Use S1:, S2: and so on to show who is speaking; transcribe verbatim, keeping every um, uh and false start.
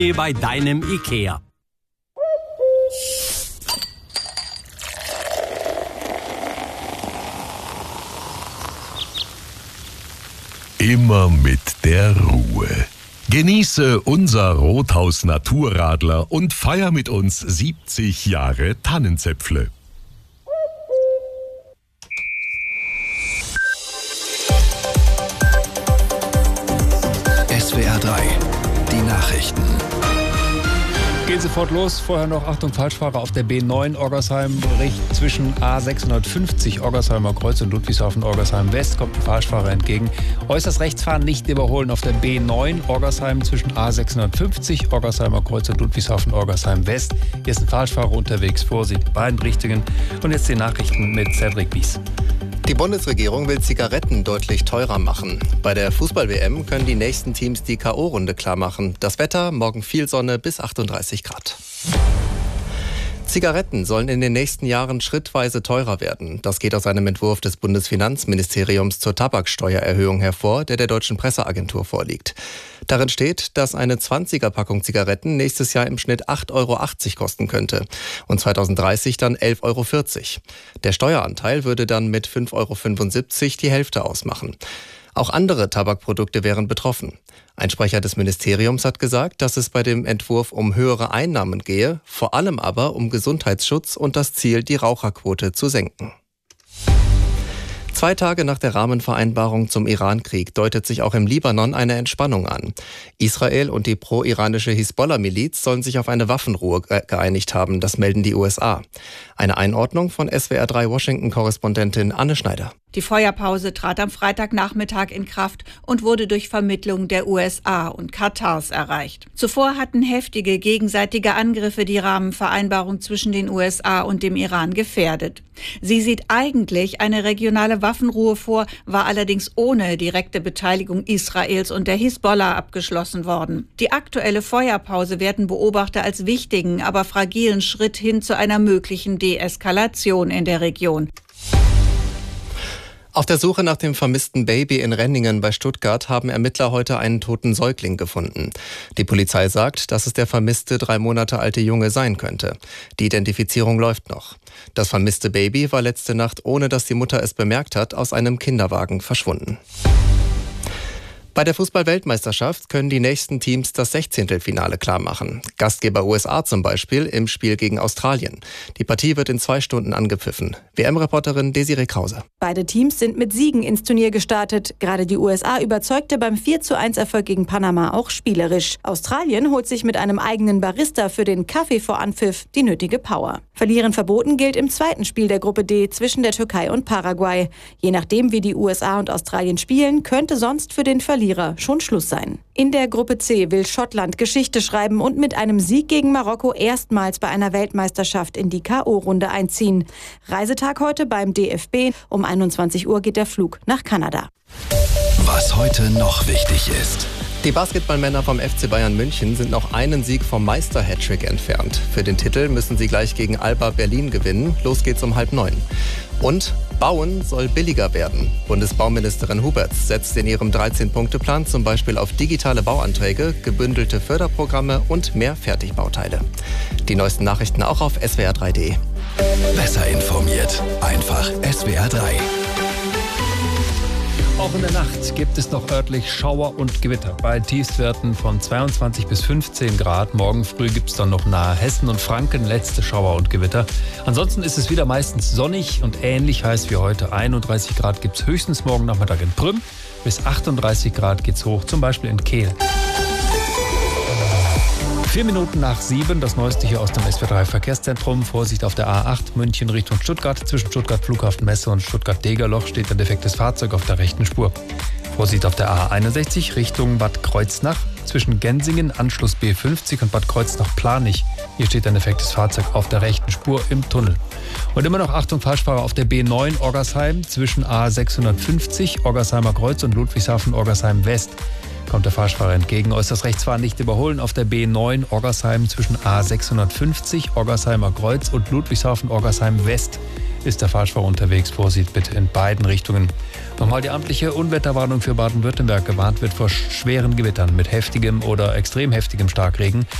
S1: Bei deinem Ikea.
S2: Immer mit der Ruhe. Genieße unser Rothaus Naturradler und feier mit uns siebzig Jahre Tannenzäpfle.
S3: S W R drei, die Nachrichten.
S4: Gehen sofort los. Vorher noch, Achtung, Falschfahrer auf der B neun Orgersheim-Bericht. Zwischen A sechshundertfünfzig Orgersheimer Kreuz und Ludwigshafen Orgersheim West kommt ein Falschfahrer entgegen. Äußerst rechts fahren, nicht überholen auf der B neun Orgersheim zwischen A sechshundertfünfzig Orgersheimer Kreuz und Ludwigshafen Orgersheim West. Hier ist ein Falschfahrer unterwegs. Vorsicht, beiden Richtungen. Und jetzt die Nachrichten mit Cedric Wies.
S5: Die Bundesregierung will Zigaretten deutlich teurer machen. Bei der Fußball-W M können die nächsten Teams die K O-Runde klar machen. Das Wetter, morgen viel Sonne bis achtunddreißig Grad. Zigaretten sollen in den nächsten Jahren schrittweise teurer werden. Das geht aus einem Entwurf des Bundesfinanzministeriums zur Tabaksteuererhöhung hervor, der der Deutschen Presseagentur vorliegt. Darin steht, dass eine zwanziger-Packung Zigaretten nächstes Jahr im Schnitt acht Euro achtzig kosten könnte und zweitausenddreißig dann elf Euro vierzig. Der Steueranteil würde dann mit fünf Euro fünfundsiebzig die Hälfte ausmachen. Auch andere Tabakprodukte wären betroffen. Ein Sprecher des Ministeriums hat gesagt, dass es bei dem Entwurf um höhere Einnahmen gehe, vor allem aber um Gesundheitsschutz und das Ziel, die Raucherquote zu senken. Zwei Tage nach der Rahmenvereinbarung zum Iran-Krieg deutet sich auch im Libanon eine Entspannung an. Israel und die pro-iranische Hisbollah-Miliz sollen sich auf eine Waffenruhe geeinigt haben, das melden die U S A. Eine Einordnung von S W R drei Washington-Korrespondentin Anne Schneider.
S6: Die Feuerpause trat am Freitagnachmittag in Kraft und wurde durch Vermittlung der U S A und Katars erreicht. Zuvor hatten heftige gegenseitige Angriffe die Rahmenvereinbarung zwischen den U S A und dem Iran gefährdet. Sie sieht eigentlich eine regionale Waffenruhe vor, war allerdings ohne direkte Beteiligung Israels und der Hisbollah abgeschlossen worden. Die aktuelle Feuerpause werden Beobachter als wichtigen, aber fragilen Schritt hin zu einer möglichen Deeskalation in der Region.
S5: Auf der Suche nach dem vermissten Baby in Renningen bei Stuttgart haben Ermittler heute einen toten Säugling gefunden. Die Polizei sagt, dass es der vermisste drei Monate alte Junge sein könnte. Die Identifizierung läuft noch. Das vermisste Baby war letzte Nacht, ohne dass die Mutter es bemerkt hat, aus einem Kinderwagen verschwunden. Bei der Fußball-Weltmeisterschaft können die nächsten Teams das Sechzehntelfinale klarmachen. Gastgeber U S A zum Beispiel im Spiel gegen Australien. Die Partie wird in zwei Stunden angepfiffen. W M-Reporterin Desiree Krause.
S7: Beide Teams sind mit Siegen ins Turnier gestartet. Gerade die U S A überzeugte beim vier zu eins Erfolg gegen Panama auch spielerisch. Australien holt sich mit einem eigenen Barista für den Kaffee vor Anpfiff die nötige Power. Verlieren verboten gilt im zweiten Spiel der Gruppe D zwischen der Türkei und Paraguay. Je nachdem, wie die U S A und Australien spielen, könnte sonst für den Verlierer schon Schluss sein. In der Gruppe C will Schottland Geschichte schreiben und mit einem Sieg gegen Marokko erstmals bei einer Weltmeisterschaft in die K O-Runde einziehen. Reisetag heute beim D F B. Um einundzwanzig Uhr geht der Flug nach Kanada.
S3: Was heute noch wichtig ist.
S5: Die Basketballmänner vom F C Bayern München sind noch einen Sieg vom Meister-Hattrick entfernt. Für den Titel müssen sie gleich gegen Alba Berlin gewinnen. Los geht's um halb neun. Und Bauen soll billiger werden. Bundesbauministerin Huberts setzt in ihrem dreizehn-Punkte-Plan zum Beispiel auf digitale Bauanträge, gebündelte Förderprogramme und mehr Fertigbauteile. Die neuesten Nachrichten auch auf S W R drei punkt de.
S3: Besser informiert. Einfach S W R drei.
S4: Auch in der Nacht gibt es noch örtlich Schauer und Gewitter bei Tiefstwerten von zweiundzwanzig bis fünfzehn Grad. Morgen früh gibt es dann noch nahe Hessen und Franken letzte Schauer und Gewitter. Ansonsten ist es wieder meistens sonnig und ähnlich heiß wie heute. einunddreißig Grad gibt es höchstens morgen Nachmittag in Prüm. Bis achtunddreißig Grad geht es hoch, zum Beispiel in Kehl. Vier Minuten nach sieben, das Neueste hier aus dem S W R drei Verkehrszentrum. Vorsicht auf der A acht München Richtung Stuttgart. Zwischen Stuttgart Flughafen Messe und Stuttgart-Degerloch steht ein defektes Fahrzeug auf der rechten Spur. Vorsicht auf der A einundsechzig Richtung Bad Kreuznach. Zwischen Gensingen, Anschluss B fünfzig und Bad Kreuznach-Planich. Hier steht ein defektes Fahrzeug auf der rechten Spur im Tunnel. Und immer noch Achtung, Falschfahrer auf der B neun Orgersheim. Zwischen A sechshundertfünfzig Orgersheimer Kreuz und Ludwigshafen Orgersheim West. Kommt der Fahrschfahrer entgegen. Äußerst rechts fahren nicht überholen auf der B neun Orgersheim zwischen A sechshundertfünfzig Orgersheimer Kreuz und Ludwigshafen Orgersheim West. Ist der Falschfahrer unterwegs, Vorsicht bitte in beiden Richtungen. Nochmal die amtliche Unwetterwarnung für Baden-Württemberg. Gewarnt wird vor schweren Gewittern mit heftigem oder extrem heftigem Starkregen.